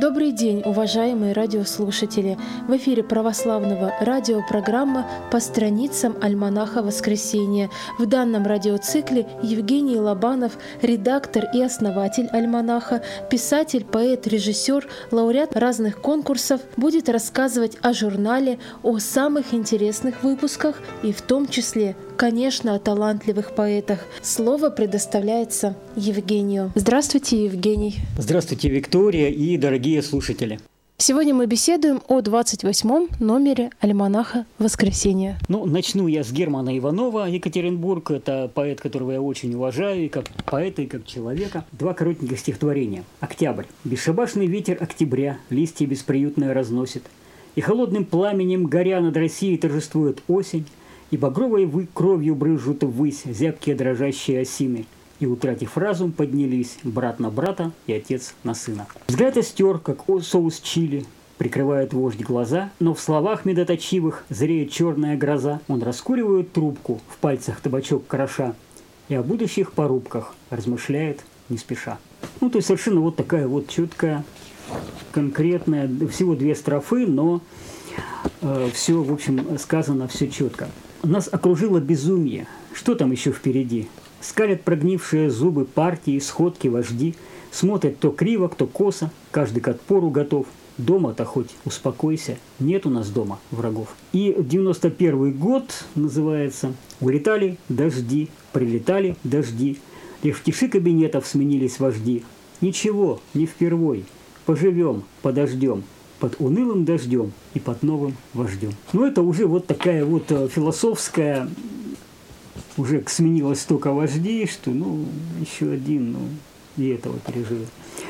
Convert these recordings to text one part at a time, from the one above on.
Добрый день, уважаемые радиослушатели! В эфире православного радиопрограмма «По страницам альманаха Воскресения». В данном радиоцикле Евгений Лобанов, редактор и основатель альманаха, писатель, поэт, режиссер, лауреат разных конкурсов, будет рассказывать о журнале, о самых интересных выпусках и в том числе, конечно, о талантливых поэтах. Слово предоставляется Евгению. Здравствуйте, Евгений. Здравствуйте, Виктория и дорогие слушатели. Сегодня мы беседуем о 28-м номере альманаха «Воскресенье». Начну я с Германа Иванова, Екатеринбург. Это поэт, которого я очень уважаю, и как поэта, и как человека. Два коротеньких стихотворения. «Октябрь. Бесшабашный ветер октября листья бесприютное разносит, и холодным пламенем горя над Россией торжествует осень, и багровой кровью брызжут ввысь зябкие дрожащие осины, и, утратив разум, поднялись брат на брата и отец на сына. Взгляд остер, как соус чили, прикрывает вождь глаза, но в словах медоточивых зреет черная гроза. Он раскуривает трубку, в пальцах табачок кроша, и о будущих порубках размышляет не спеша». То есть совершенно вот такая вот четкая, конкретная, всего две строфы, но все, в общем, сказано все четко. Нас окружило безумие. Что там еще впереди? Скалят прогнившие зубы партии, сходки, вожди. Смотрят то криво, кто косо, каждый к отпору готов. Дома-то хоть успокойся, нет у нас дома врагов. И 91 год называется «Улетали дожди, прилетали дожди, лишь в тиши кабинетов сменились вожди. Ничего, не впервой, поживем, подождем, под унылым дождем и под новым вождем». Это уже вот такая вот философская, уже сменилось столько вождей, что, еще один, и этого пережили.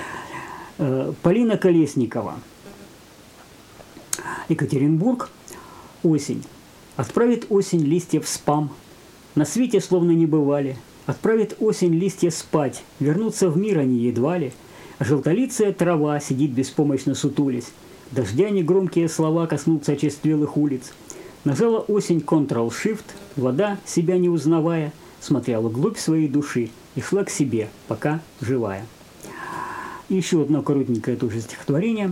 Полина Колесникова, Екатеринбург, осень. Отправит осень листья в спам, на свете словно не бывали. Отправит осень листья спать, вернуться в мир они едва ли. Желтолицая трава сидит беспомощно сутулясь. Дождя негромкие слова коснутся очерствелых улиц. Нажала осень Ctrl-Shift, вода, себя не узнавая, смотрела вглубь своей души и шла к себе, пока живая. И еще одно коротенькое тоже стихотворение.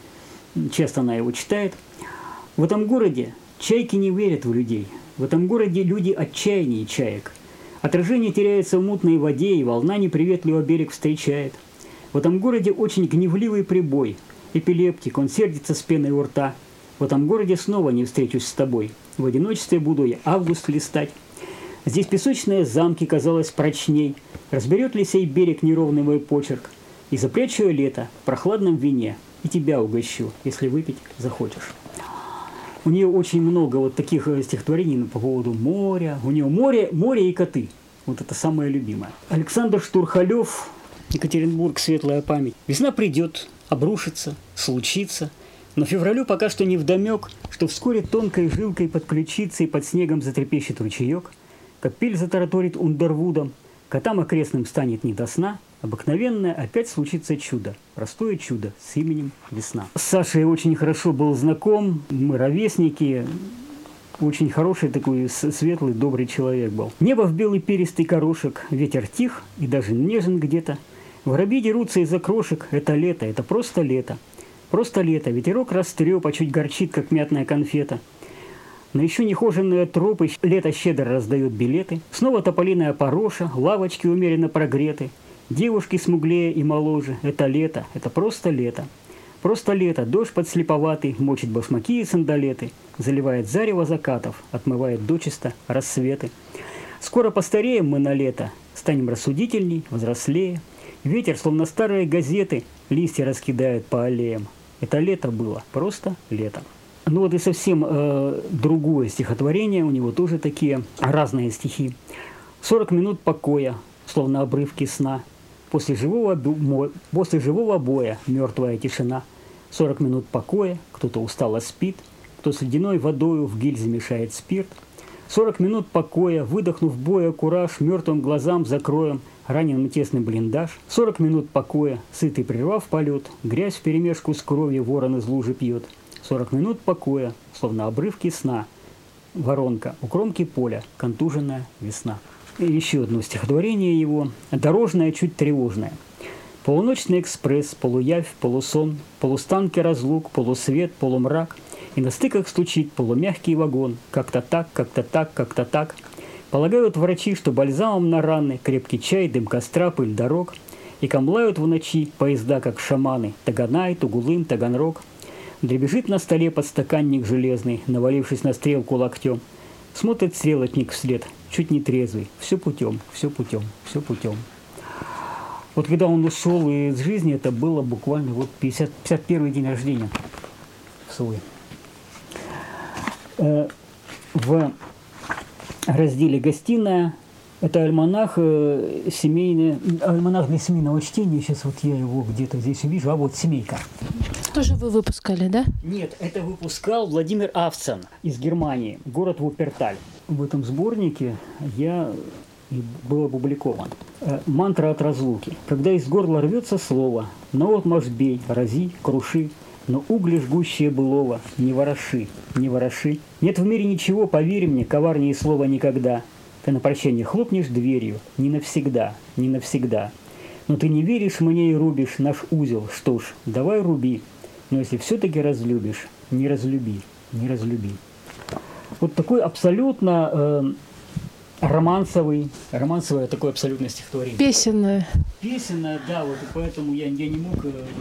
Часто она его читает. «В этом городе чайки не верят в людей. В этом городе люди отчаяннее чаек. Отражение теряется в мутной воде, и волна неприветливо берег встречает. В этом городе очень гневливый прибой. Эпилептик, он сердится с пеной у рта. В этом городе снова не встречусь с тобой. В одиночестве буду я август листать. Здесь песочные замки, казалось, прочней. Разберет ли сей берег неровный мой почерк? И запрячу я лето в прохладном вине, и тебя угощу, если выпить захочешь». У нее очень много вот таких стихотворений по поводу моря. У нее море и коты. Вот это самое любимое. Александр Штурхалев, Екатеринбург, светлая память. «Весна придет, обрушится, случится. Но февралю пока что невдомек, что вскоре тонкой жилкой под ключицей под снегом затрепещет ручеек, капель затараторит Ундервудом, котам окрестным станет не до сна, обыкновенное опять случится чудо, простое чудо с именем Весна». С Сашей очень хорошо был знаком, мы ровесники, очень хороший такой светлый, добрый человек был. Небо в белый перистый горошек, ветер тих и даже нежен где-то. Воробьи дерутся из-за крошек, это лето, это просто лето. Просто лето, ветерок растреп, а чуть горчит, как мятная конфета. Но еще нехоженные тропы лето щедро раздают билеты. Снова тополиная пороша, лавочки умеренно прогреты. Девушки смуглее и моложе. Это лето, это просто лето. Просто лето, дождь подслеповатый, мочит башмаки и сандалеты. Заливает зарево закатов, отмывает дочисто рассветы. Скоро постареем мы на лето, станем рассудительней, взрослее. Ветер, словно старые газеты, листья раскидает по аллеям. Это лето было, просто лето. И совсем другое стихотворение, у него тоже такие разные стихи. 40 минут покоя, словно обрывки сна. После живого боя мертвая тишина. 40 минут покоя, кто-то устало спит, кто с ледяной водою в гильзе мешает спирт. 40 минут покоя, выдохнув боя кураж, мертвым глазам закроем раненым тесный блиндаж. 40 минут покоя, сытый прервав полет, грязь вперемешку с кровью ворон из лужи пьет. 40 минут покоя, словно обрывки сна, воронка у кромки поля, контуженная весна. И еще одно стихотворение его, дорожное, чуть тревожное. Полуночный экспресс, полуявь, полусон, полустанки разлук, полусвет, полумрак, и на стыках стучит полумягкий вагон. Как-то так, как-то так, как-то так. Полагают врачи, что бальзамом на раны крепкий чай, дым костра, пыль дорог, и камлают в ночи поезда, как шаманы, Таганай, Тугулын, Таганрог. Дребезжит на столе подстаканник железный, навалившись на стрелку локтем. Смотрит стрелочник вслед, чуть не трезвый. Все путем, все путем, все путем. Вот когда он ушел из жизни, это было буквально вот 51-й день рождения свой. В разделе «Гостиная» это альманах для семейного чтения. Сейчас вот я его где-то здесь увижу. А вот «Семейка». Тоже вы выпускали, да? Нет, это выпускал Владимир Авцен из Германии, город Вупперталь. В этом сборнике был опубликован. Мантра от разлуки. Когда из горла рвется слово, наотмашь бей, рази, круши, но угли жгущие былого, не вороши, не вороши. Нет в мире ничего, поверь мне, коварнее слова никогда. Ты на прощание хлопнешь дверью, не навсегда, не навсегда. Но ты не веришь мне и рубишь наш узел, что ж, давай руби. Но если все-таки разлюбишь, не разлюби, не разлюби. Вот такой абсолютно романсовое такое абсолютное стихотворение. Песенное. Песенное, да, вот и поэтому я не мог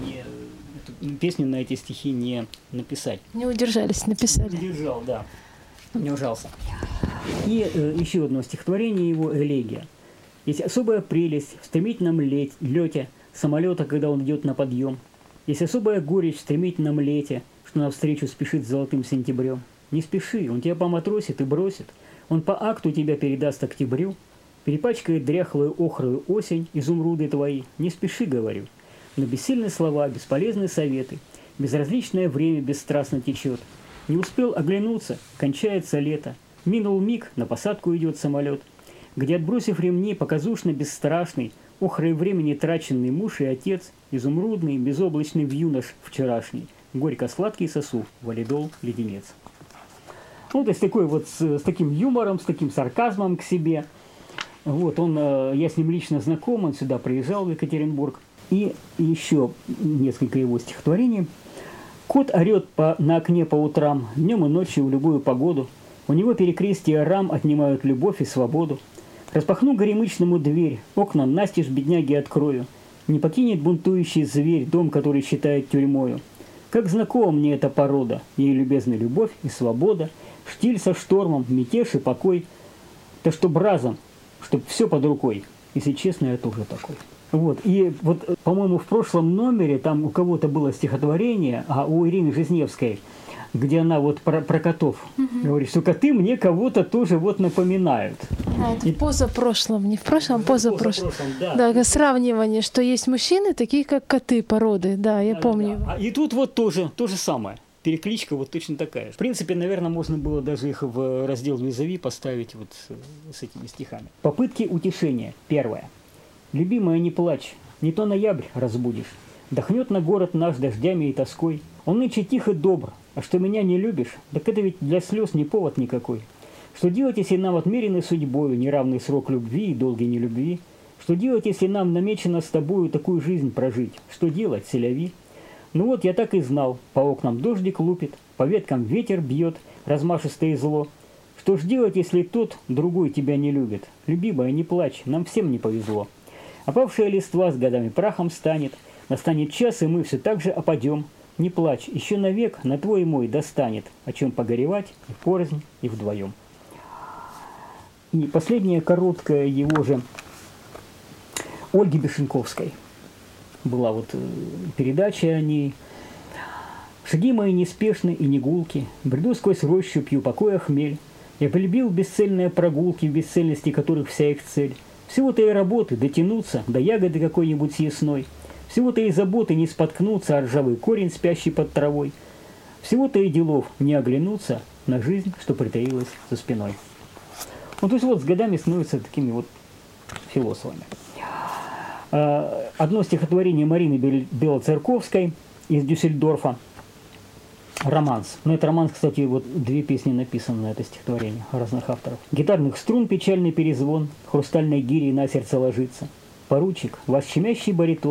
эту песню на эти стихи не написать. Не удержались, написали. Не удержал, да, не ужался. И еще одно стихотворение его «Элегия». Есть особая прелесть в стремительном лете самолета, когда он идет на подъем. Есть особая горечь в стремительном лете, что навстречу спешит с золотым сентябрем. Не спеши, он тебя поматросит и бросит. Он по акту тебя передаст октябрю, перепачкает дряхлую охрую осень, изумруды твои. Не спеши, говорю. Но бессильные слова, бесполезные советы, безразличное время бесстрастно течет. Не успел оглянуться, кончается лето. Минул миг, на посадку идет самолет, где, отбросив ремни, показушно бесстрашный, охрой времени траченный муж и отец, изумрудный, безоблачный вьюнош вчерашний, горько-сладкий сосу, валидол, леденец. Ну, то есть такой вот с таким юмором, с таким сарказмом к себе. Вот, я с ним лично знаком, он сюда приезжал в Екатеринбург. И еще несколько его стихотворений. Кот орет на окне по утрам, днем и ночью в любую погоду. У него перекрестия рам отнимают любовь и свободу. Распахну горемычному дверь, окна настежь бедняги открою. Не покинет бунтующий зверь дом, который считает тюрьмою. Как знакома мне эта порода, ей любезна любовь и свобода, штиль со штормом, мятеж и покой. Да чтоб разом, чтоб все под рукой. Если честно, я тоже такой. Вот. И вот, по-моему, в прошлом номере там у кого-то было стихотворение, а у Ирины Жизневской, где она вот про котов говорит, что коты мне кого-то тоже вот напоминают. Это в позапрошлом, не в прошлом, позапрошлом. Да, сравнивание, что есть мужчины, такие как коты породы, да, я помню. Да. И тут вот тоже то же самое. Перекличка вот точно такая. В принципе, наверное, можно было даже их в раздел «Визави» поставить вот с этими стихами. Попытки утешения. Первое. Любимая, не плачь, не то ноябрь разбудишь. Дохнет на город наш дождями и тоской. Он нынче тих и добр, а что меня не любишь, так это ведь для слез не повод никакой. Что делать, если нам отмерены судьбою неравный срок любви и долгой нелюбви? Что делать, если нам намечено с тобою такую жизнь прожить? Что делать, селяви? Ну вот, я так и знал, по окнам дождик лупит, по веткам ветер бьет, размашисто и зло. Что ж делать, если тот, другой тебя не любит? Любимая, не плачь, нам всем не повезло. Опавшая листва с годами прахом станет, настанет час, и мы все так же опадем. Не плачь, еще навек на твой и мой достанет, о чем погоревать и порознь, и вдвоем. И последняя короткая его же Ольги Бешенковской. Была вот передача о ней. Шаги мои неспешны и не гулки, бреду сквозь рощу, пью покоя хмель. Я полюбил бесцельные прогулки, в бесцельности которых вся их цель. Всего-то и работы дотянуться до ягоды какой-нибудь съестной. Всего-то и заботы не споткнуться о ржавый корень, спящий под травой. Всего-то и делов не оглянуться на жизнь, что притаилась за спиной. Ну, то есть вот с годами становятся такими вот философами. Одно стихотворение Марины Белоцерковской из Дюссельдорфа. Романс. Ну, это романс, кстати, вот 2 песни написаны на это стихотворение разных авторов. Гитарных струн печальный перезвон, хрустальной гири на сердце ложится. Поручик, ваш щемящий баритон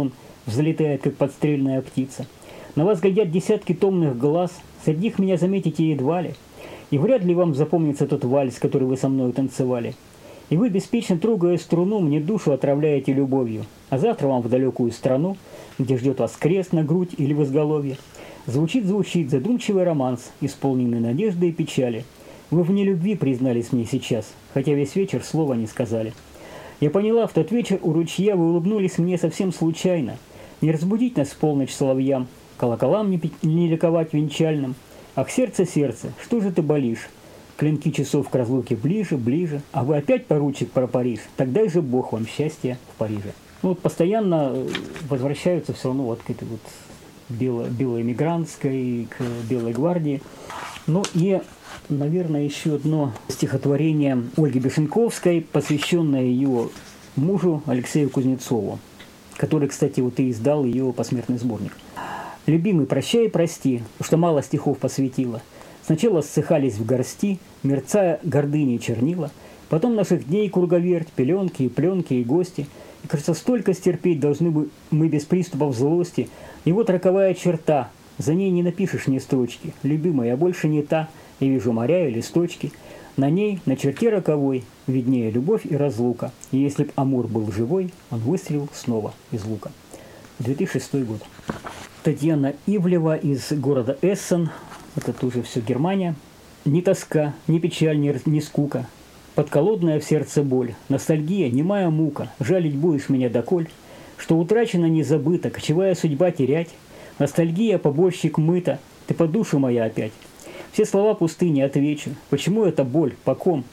взлетает, как подстрельная птица. На вас глядят десятки томных глаз, среди них меня заметите едва ли. И вряд ли вам запомнится тот вальс, который вы со мной танцевали. И вы, беспечно трогая струну, мне душу отравляете любовью. А завтра вам в далекую страну, где ждет вас крест на грудь или в изголовье, звучит задумчивый романс, исполненный надежды и печали. Вы вне любви признались мне сейчас, хотя весь вечер слова не сказали. Я поняла, в тот вечер у ручья вы улыбнулись мне совсем случайно. Не разбудить нас в полночь соловьям, колоколам не ликовать венчальным. Ах, сердце, что же ты болишь? Клинки часов к разлуке ближе, ближе, а вы опять, поручик, про Париж, тогда же Бог вам счастья в Париже. Ну, вот постоянно возвращаются все равно вот к этой вот белой эмигрантской, к Белой гвардии. Ну и, наверное, еще одно стихотворение Ольги Бешенковской, посвященное ее мужу Алексею Кузнецову, который, кстати, вот и издал ее посмертный сборник. «Любимый, прощай и прости, что мало стихов посвятила. Сначала ссыхались в горсти, мерцая гордыней чернила, потом наших дней круговерть, пеленки и пленки и гости. И, кажется, столько стерпеть должны бы мы без приступов злости. И вот роковая черта, за ней не напишешь ни строчки. Любимая, я больше не та, я вижу моря и листочки. На ней, на черте роковой, виднее любовь и разлука. И если б Амур был живой, он выстрелил снова из лука». 2006 год. Татьяна Ивлева из города Эссен, это тоже все Германия. Ни тоска, ни печаль, ни скука, подколодная в сердце боль, ностальгия, немая мука, жалить будешь меня доколь, что утрачено не забыто, кочевая судьба терять, ностальгия, побольщик мыта, ты по душу моя опять. Все слова пусты, не отвечу, почему эта боль, по ком?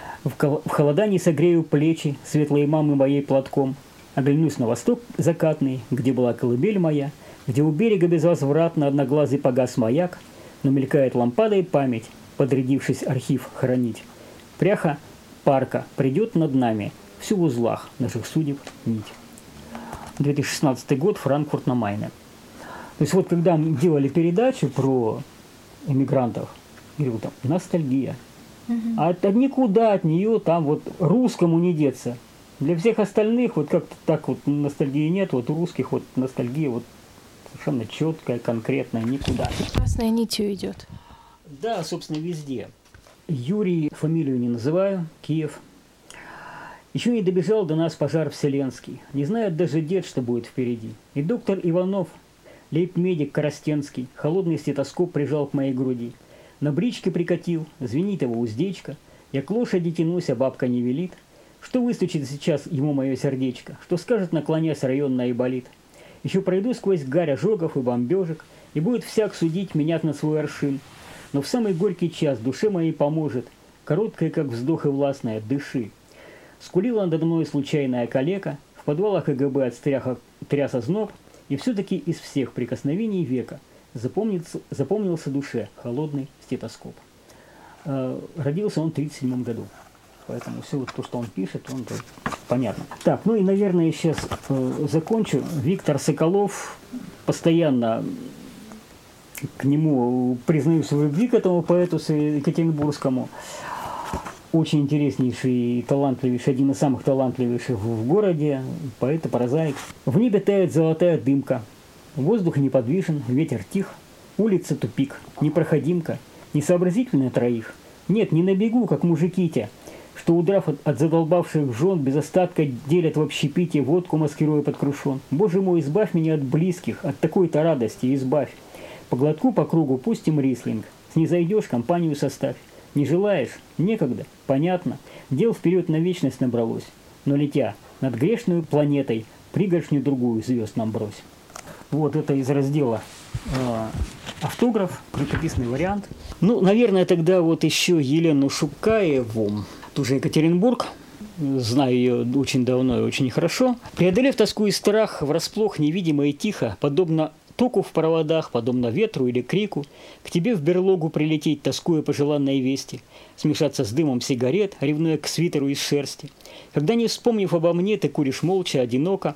В холода не согрею плечи светлой мамы моей платком, оглянусь на восток закатный, где была колыбель моя, где у берега безвозвратно одноглазый погас маяк, но мелькает лампадой память, подрядившись архив хранить. Пряха парка придет над нами, всю в узлах наших судеб нить. 2016 год, Франкфурт на Майне. То есть вот когда мы делали передачу про эмигрантов, говорю, там ностальгия. А никуда от нее там вот русскому не деться. Для всех остальных вот как-то так вот ностальгии нет, вот у русских вот ностальгия вот совершенно четкая, конкретная, никуда. Красной нитью идет. Да, собственно, везде. Юрий, фамилию не называю, Киев. Еще не добежал до нас пожар вселенский. Не знает даже дед, что будет впереди. И доктор Иванов, лейб-медик Коростенский, холодный стетоскоп прижал к моей груди. На бричке прикатил, звенит его уздечка. Я к лошади тянусь, а бабка не велит. Что выстучит сейчас ему мое сердечко? Что скажет, наклонясь, районная и болит? Еще пройду сквозь гарь ожогов и бомбежек, и будет всяк судить меня на свой аршин. Но в самый горький час душе моей поможет, короткая, как вздох и властная, дыши. Скулила надо мной случайная калека, в подвалах КГБ от тряс озноб, и все-таки из всех прикосновений века запомнился душе холодный стетоскоп. Родился он в 1937 году. Поэтому все вот то, что он пишет, он понятно. Так, ну и, наверное, сейчас закончу. Виктор Соколов, постоянно к нему признаюсь в любви, к этому поэту екатеринбургскому. Очень интереснейший, талантливейший, один из самых талантливейших в городе, поэт и прозаик. В небе тает золотая дымка, воздух неподвижен, ветер тих, улица тупик, непроходимка, несообразительная троих. Нет, не на бегу, как мужики-те, что, удрав от задолбавших жен, без остатка делят в общепите, водку маскируя под крушон. Боже мой, избавь меня от близких, от такой-то радости, избавь. По глотку, по кругу пустим рислинг, снизойдешь, компанию составь. Не желаешь? Некогда, понятно. Дел вперед на вечность набралось. Но летя над грешную планетой, пригоршню другую звезд нам брось. Вот это из раздела автограф, рукописный вариант. Ну, наверное, тогда вот еще Елену Шукаеву, тоже Екатеринбург, знаю ее очень давно и очень хорошо. Преодолев тоску и страх, врасплох, невидимо и тихо, подобно току в проводах, подобно ветру или крику, к тебе в берлогу прилететь, тоскуя по желанной вести, смешаться с дымом сигарет, ревнуя к свитеру из шерсти. Когда, не вспомнив обо мне, ты куришь молча, одиноко,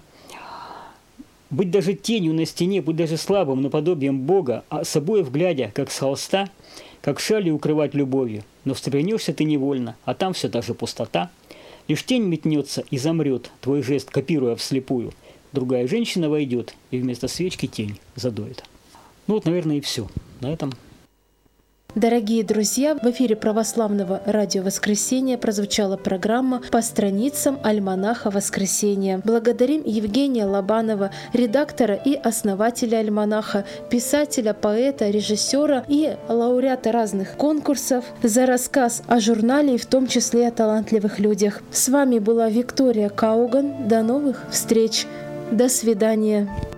быть даже тенью на стене, быть даже слабым наподобием Бога, а собой вглядя, как с холста, как шалью укрывать любовью. Но встряхнешься ты невольно, а там все та же пустота. Лишь тень метнется и замрет, твой жест копируя вслепую. другая женщина войдет и вместо свечки тень задует. Ну вот, наверное, и все. На этом. Дорогие друзья, в эфире Православного радио «Воскресенье» прозвучала программа «По страницам альманаха Воскресенья». Благодарим Евгения Лобанова, редактора и основателя альманаха, писателя, поэта, режиссера и лауреата разных конкурсов, за рассказ о журнале и в том числе о талантливых людях. С вами была Виктория Кауган. До новых встреч. До свидания.